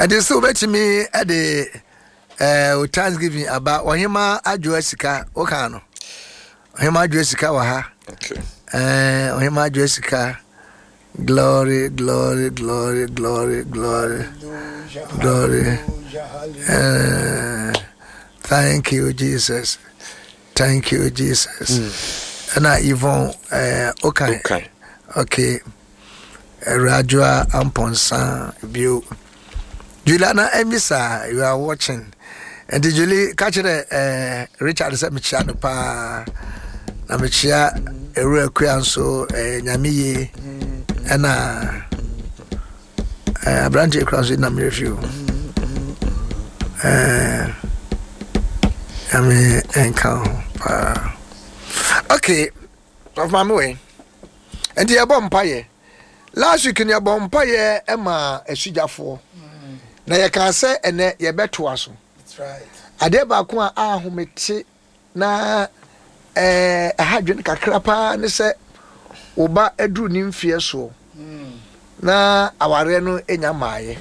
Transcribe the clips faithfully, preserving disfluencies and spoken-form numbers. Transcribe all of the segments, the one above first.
And you so bet me at the uh Thanksgiving about Ohima Adjessica Okano. Ohima Adjessica Waha. Okay. Uh Ohima Adjessica. Glory, glory, glory, glory, glory. Glory. Uh, thank you, Jesus. Thank you, Jesus. Mm. And I Yvonne uh okay. Okay. Okay. Rajwa Amponsa view. Juliana Emisa, you are watching. And did Julie catch the uh Richard said me chat pa na me chia a real quean so uh Nyamiye and uh uh branch across in number review. Uh I mean encounter pa. Okay, of my way. And the bomb last week in your bompaye Emma a sujafo. Na ye can say ene ye beto aso. That's right. Ade ba ko a ahomete na eh ahadwen kakra pa ne se oba aduru ni mfie so. Na aware no enya maaye.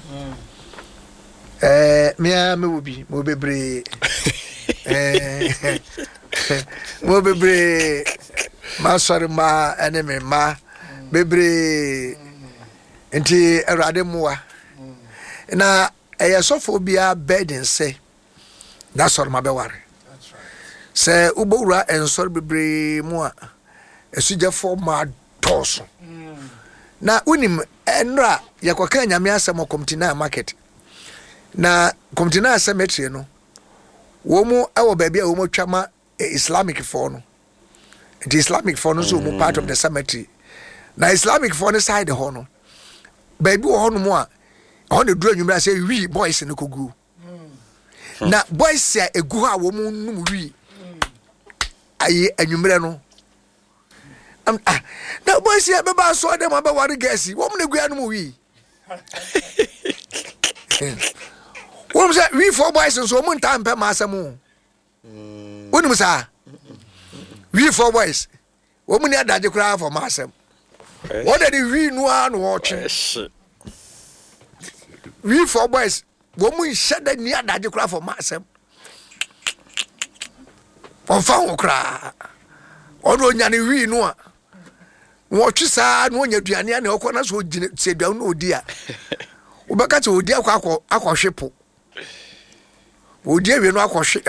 Eh me a me wo bi mo bebre. Eh mo bebre ma sorry ma ene me ma bebre enti erade moa na eyesofo bia burden say that's all my beware that's right say ubowura ensor bebre mu a esujefo ma toso na unim enra yakwaka nyame asem komtina market na komtina cemetery no wo mu ewo ba bia wo mu twama Islamic for no the Islamic for no so mu part of the cemetery na Islamic for the side ho no baby wo ho no mu a on the drum you say we boys no kogu na boys say egu ha wo mu num wi ayi anwumre no am ah na boys say be ba so dem aba ware gasi wo mu na gu anum wi wo mu say we four boys so mu ntam pe ma asem wo num sa we four boys wo mu ni adaje kura for ma asem what did we know and watching we four boys woman said that near that you cry for myself on found cry or any we know what you said when you're doing any corner so say down no dear Ubaka to dear quack aqua ship oh dear we know aqua ship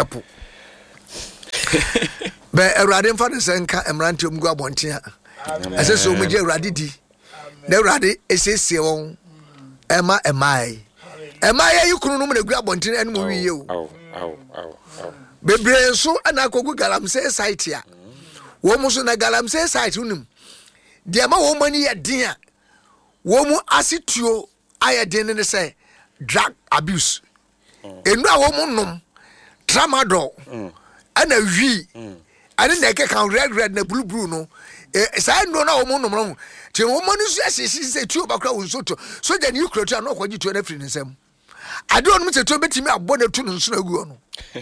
but a radin for the senka and ran to Mguabontia I said so much radidi the radi is a seon Emma am I am I you couldn't know grab on tin and movie you oh oh oh oh bebre so ana kogu galam say site ya wo mu so na galam say site unum de ma wo mani ya din a wo mu asituo aye din ne say drug abuse enu a wo mu nom tramadol ana wi ani na ke kan red red na blue blue no eh say no na wo mu nom no ti wo mani so asisi say tuo bakra wo so to so je ni ukrotu na kwaji tuo na free nsem ade onu me teto betimi abɔ na tu no nso na gu ono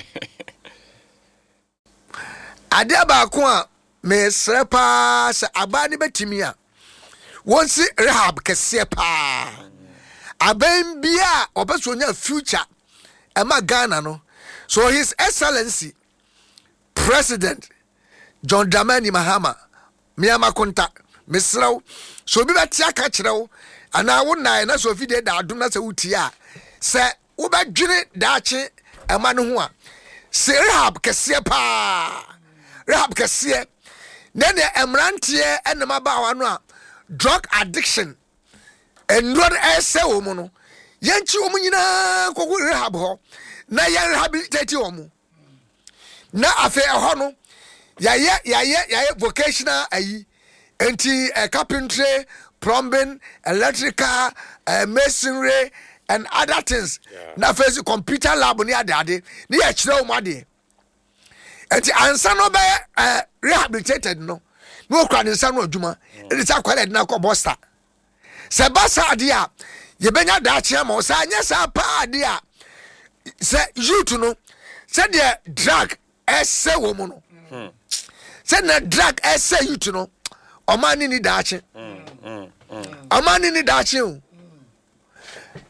ade ba ko a me srepa se aba ne betimi a wonsi rehab kese pa aban bia obeso nya future ema Ghana no so his excellency President John Dramani Mahama Miama Konta mesrew so bi betia ka kirew ana wo nai na so fide da adum na se wutia se wo badwene daache ema no ho a se rehab kese pa rehab kese na ne emrantie enema ba wa no a drug addiction enro ese wo mu no yanchi wo mu nyina kogu rehab ho na ya rehabilitate wo mu na afa ho no ya ya ya ya vocational ayi enti uh, carpentry, plumbing, electrical, uh, masonry, and other things. Yeah. Na face computer lab ni ade ade. Ni e kire o ma de. Enti ansa no be uh, rehabilitated no. No kra ni nsa no adwuma. It is akwale na ko bosta. Se basa ade a ye benya da chia ma o sa anya sa pa ade a se youth no se de drug esse wo mu no. Hmm. Se na drug esse youth no. Omani ni dache. Mm, mm, mm. Omani ni dache.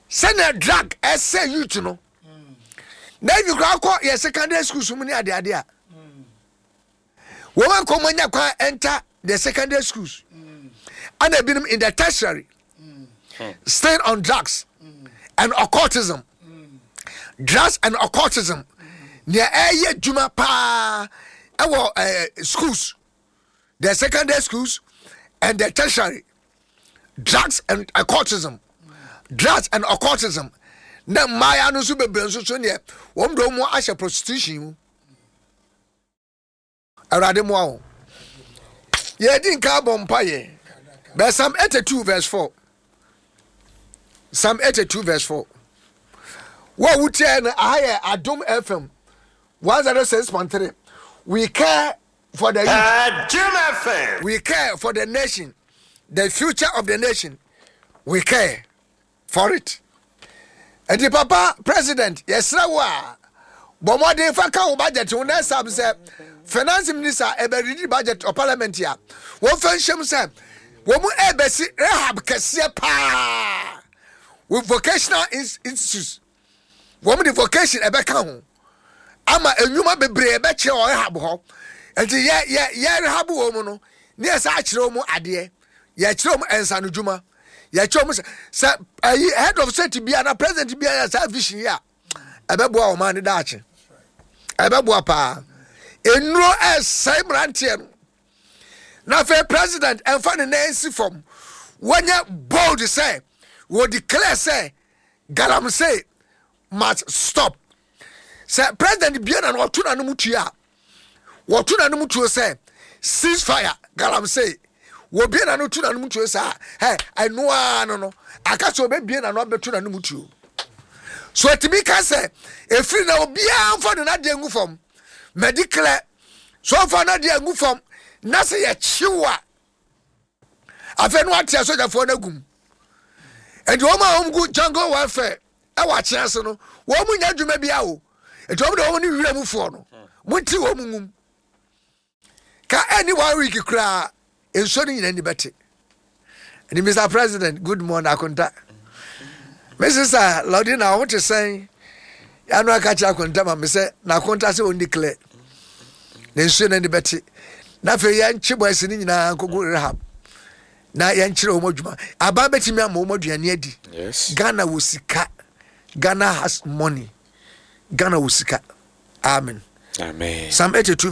send a drug essay you to know. Then you go call your secondary school so many ade ade a. Woman come when you enter the secondary schools. And they've been in the tertiary. Staying on drugs and occultism. Drugs and occultism. Near a juma pa our schools. The secondary schools and the tertiary. Drugs and occultism. Drugs and occultism. Na maya no so bebre so so ne wom do mo ahye prostitution. Arade mo awo. Ye din ka bompa ye. But Psalm eighty-two verse four. Psalm eighty-two verse four. What would tell I Adom F M one oh six point three. We care for the youth. We care for the nation. The future of the nation. We care for it. And the Papa President, yes, wa. But more than faka budget, when I say finance minister, a budget of parliament here. What function say? Womu ebesi rehab kese pa with vocational institutes. Womu the vocation ebeka ho. Ama enwuma bebre ebe che o rehab ho. Enti ye ye ye rehab womu no. Ne esa akire womu ade. Ye akire womu ensa no dwuma. Ye akire womu se head of state bia na president bia sa vision ya. Ebebo a o man da ache. Ebebo pa. Enuro esai brantie no. Now, for president and for the Nancy from when you bold say, will declare say, Galam say, must stop. Say, President Biana, what to Namutia, what to Namutu say, ceasefire, Galam say, will be an Utu Namutu say, hey, I know, I don't know, I can't obey being an object to Namutu. So, to be can say, if you know, be out for the Nadia from medical, so for Nadia from. Nasa ya chiwa afenu atia soja fo na gum enti o ma omgu jungle warfare e wa chiase no wo mu nya dwuma bia wo enti o mo ni wiramu fo no munti wo mu ngum ka any one week kra enso ni nyina ni bete and Mister President good morning akonta Missus Laudina I want to say ya no aka cha akonta ma me say na akonta say on declare enso ni bete na fe yan chibo asini nyina kogo rehab na yan chire o modwuma aba betimi am o moduane adi yes Ghana wosika Ghana has money Ghana wosika amen amen Psalm eighty-two